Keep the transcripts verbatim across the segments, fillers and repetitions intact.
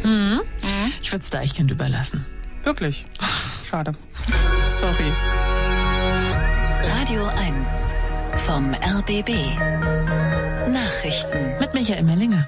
Mhm. Ich würde es Deichkind überlassen. Wirklich? Schade. Sorry. Radio eins vom R B B. Nachrichten mit Michael Mellinger.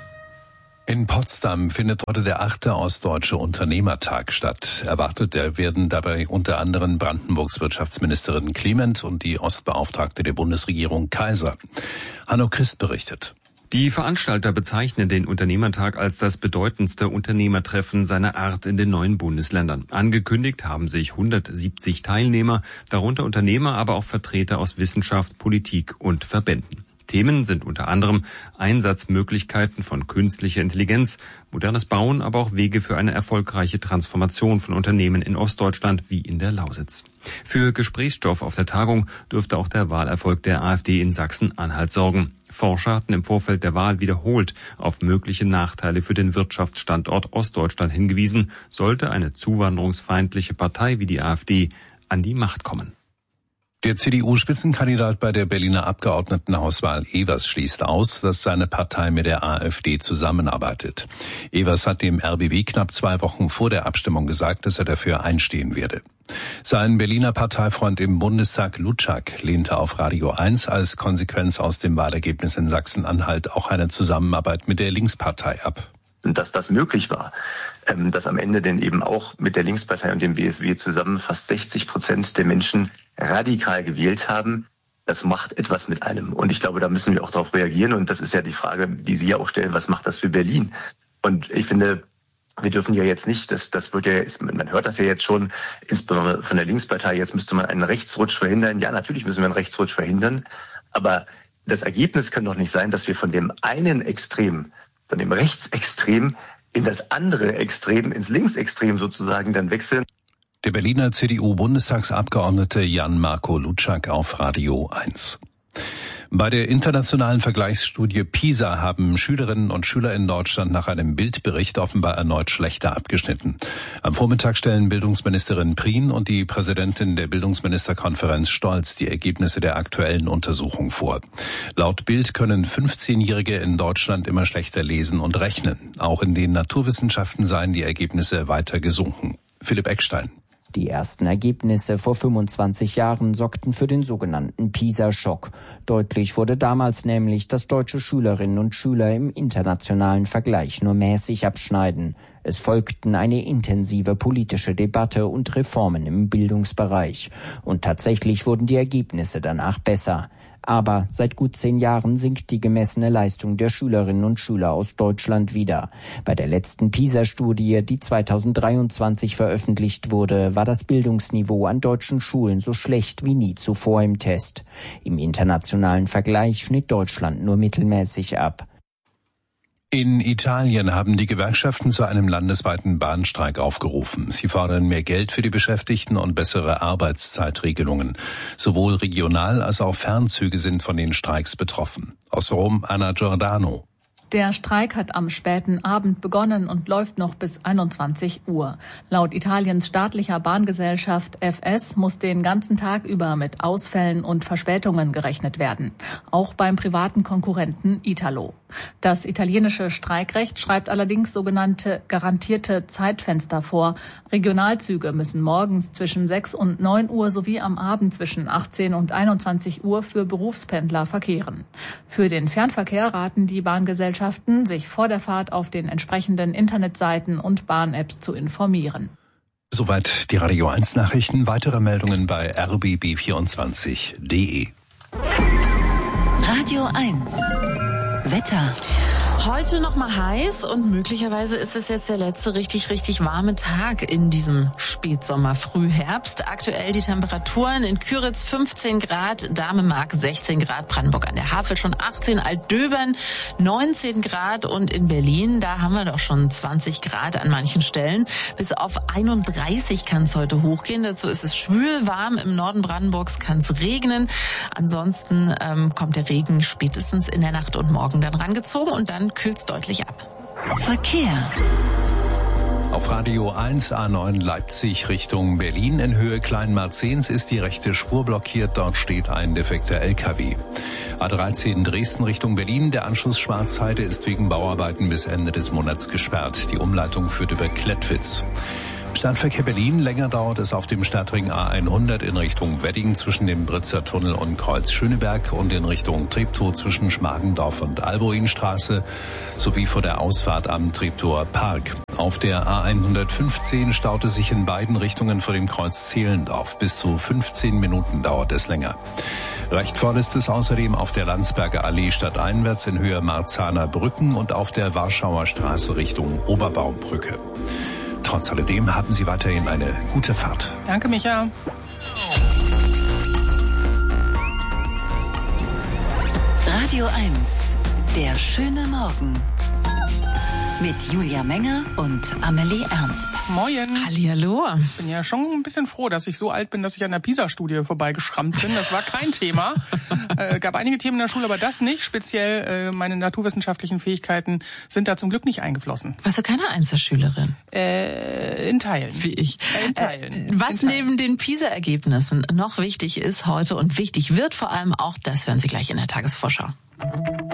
In Potsdam findet heute der achte Ostdeutsche Unternehmertag statt. Erwartet werden dabei unter anderem Brandenburgs Wirtschaftsministerin Clement und die Ostbeauftragte der Bundesregierung Kaiser. Hanno Christ berichtet. Die Veranstalter bezeichnen den Unternehmertag als das bedeutendste Unternehmertreffen seiner Art in den neuen Bundesländern. Angekündigt haben sich hundertsiebzig Teilnehmer, darunter Unternehmer, aber auch Vertreter aus Wissenschaft, Politik und Verbänden. Themen sind unter anderem Einsatzmöglichkeiten von künstlicher Intelligenz, modernes Bauen, aber auch Wege für eine erfolgreiche Transformation von Unternehmen in Ostdeutschland wie in der Lausitz. Für Gesprächsstoff auf der Tagung dürfte auch der Wahlerfolg der AfD in Sachsen-Anhalt sorgen. Forscher hatten im Vorfeld der Wahl wiederholt auf mögliche Nachteile für den Wirtschaftsstandort Ostdeutschland hingewiesen, sollte eine zuwanderungsfeindliche Partei wie die AfD an die Macht kommen. Der C D U-Spitzenkandidat bei der Berliner Abgeordnetenhauswahl Evers schließt aus, dass seine Partei mit der AfD zusammenarbeitet. Evers hat dem R B B knapp zwei Wochen vor der Abstimmung gesagt, dass er dafür einstehen werde. Sein Berliner Parteifreund im Bundestag Lutschak lehnte auf Radio eins als Konsequenz aus dem Wahlergebnis in Sachsen-Anhalt auch eine Zusammenarbeit mit der Linkspartei ab. Dass das möglich war, dass am Ende denn eben auch mit der Linkspartei und dem B S W zusammen fast sechzig Prozent der Menschen radikal gewählt haben, das macht etwas mit einem. Und ich glaube, da müssen wir auch darauf reagieren. Und das ist ja die Frage, die Sie ja auch stellen, was macht das für Berlin? Und ich finde, wir dürfen ja jetzt nicht, das, das wird ja, man hört das ja jetzt schon, insbesondere von der Linkspartei, jetzt müsste man einen Rechtsrutsch verhindern. Ja, natürlich müssen wir einen Rechtsrutsch verhindern. Aber das Ergebnis kann doch nicht sein, dass wir von dem einen Extrem, von dem Rechtsextrem in das andere Extrem, ins Linksextrem sozusagen dann wechseln. Der Berliner C D U-Bundestagsabgeordnete Jan-Marco Lutschak auf Radio eins. Bei der internationalen Vergleichsstudie PISA haben Schülerinnen und Schüler in Deutschland nach einem Bildbericht offenbar erneut schlechter abgeschnitten. Am Vormittag stellen Bildungsministerin Prien und die Präsidentin der Bildungsministerkonferenz Stolz die Ergebnisse der aktuellen Untersuchung vor. Laut Bild können fünfzehnjährige in Deutschland immer schlechter lesen und rechnen. Auch in den Naturwissenschaften seien die Ergebnisse weiter gesunken. Philipp Eckstein. Die ersten Ergebnisse vor fünfundzwanzig Jahren sorgten für den sogenannten PISA-Schock. Deutlich wurde damals nämlich, dass deutsche Schülerinnen und Schüler im internationalen Vergleich nur mäßig abschneiden. Es folgten eine intensive politische Debatte und Reformen im Bildungsbereich. Und tatsächlich wurden die Ergebnisse danach besser. Aber seit gut zehn Jahren sinkt die gemessene Leistung der Schülerinnen und Schüler aus Deutschland wieder. Bei der letzten PISA-Studie, die zweitausenddreiundzwanzig veröffentlicht wurde, war das Bildungsniveau an deutschen Schulen so schlecht wie nie zuvor im Test. Im internationalen Vergleich schnitt Deutschland nur mittelmäßig ab. In Italien haben die Gewerkschaften zu einem landesweiten Bahnstreik aufgerufen. Sie fordern mehr Geld für die Beschäftigten und bessere Arbeitszeitregelungen. Sowohl Regional- als auch Fernzüge sind von den Streiks betroffen. Aus Rom, Anna Giordano. Der Streik hat am späten Abend begonnen und läuft noch bis einundzwanzig Uhr. Laut Italiens staatlicher Bahngesellschaft F S muss den ganzen Tag über mit Ausfällen und Verspätungen gerechnet werden. Auch beim privaten Konkurrenten Italo. Das italienische Streikrecht schreibt allerdings sogenannte garantierte Zeitfenster vor. Regionalzüge müssen morgens zwischen sechs und neun Uhr sowie am Abend zwischen achtzehn und einundzwanzig Uhr für Berufspendler verkehren. Für den Fernverkehr raten die Bahngesellschaften, sich vor der Fahrt auf den entsprechenden Internetseiten und Bahn-Apps zu informieren. Soweit die Radio eins Nachrichten. Weitere Meldungen bei r b b vierundzwanzig punkt d e. Radio eins Wetter. Heute noch mal heiß und möglicherweise ist es jetzt der letzte richtig, richtig warme Tag in diesem Spätsommer, Frühherbst. Aktuell die Temperaturen in Küritz fünfzehn Grad, Damemark sechzehn Grad, Brandenburg an der Havel schon achtzehn, Altdöbern neunzehn Grad und in Berlin, da haben wir doch schon zwanzig Grad an manchen Stellen. Bis auf einunddreißig kann es heute hochgehen. Dazu ist es schwül warm. Im Norden Brandenburgs kann es regnen. Ansonsten ähm, kommt der Regen spätestens in der Nacht und morgen dann rangezogen und dann kühlt's deutlich ab. Verkehr. Auf Radio eins A neun Leipzig Richtung Berlin in Höhe Kleinmarzens ist die rechte Spur blockiert. Dort steht ein defekter L K W. A dreizehn Dresden Richtung Berlin. Der Anschluss Schwarzheide ist wegen Bauarbeiten bis Ende des Monats gesperrt. Die Umleitung führt über Klettwitz. Stadtverkehr Berlin. Länger dauert es auf dem Stadtring A hundert in Richtung Wedding zwischen dem Britzer Tunnel und Kreuz Schöneberg und in Richtung Treptow zwischen Schmargendorf und Alboinstraße sowie vor der Ausfahrt am Treptower Park. Auf der A hundertfünfzehn staut es sich in beiden Richtungen vor dem Kreuz Zehlendorf. Bis zu fünfzehn Minuten dauert es länger. Recht voll ist es außerdem auf der Landsberger Allee stadteinwärts in Höhe Marzahner Brücken und auf der Warschauer Straße Richtung Oberbaumbrücke. Trotz alledem haben Sie weiterhin eine gute Fahrt. Danke, Micha. Radio eins, der schöne Morgen. Mit Julia Menger und Amelie Ernst. Moin. Hallihallo. Ich bin ja schon ein bisschen froh, dass ich so alt bin, dass ich an der PISA-Studie vorbeigeschrammt bin. Das war kein Thema. äh, gab einige Themen in der Schule, aber das nicht. Speziell äh, meine naturwissenschaftlichen Fähigkeiten sind da zum Glück nicht eingeflossen. Warst du keine Einzelschülerin? Äh, in Teilen. Wie ich. Äh, in Teilen. Äh, was in Teilen. Neben den PISA-Ergebnissen noch wichtig ist heute und wichtig wird vor allem auch, das hören Sie gleich in der Tagesvorschau.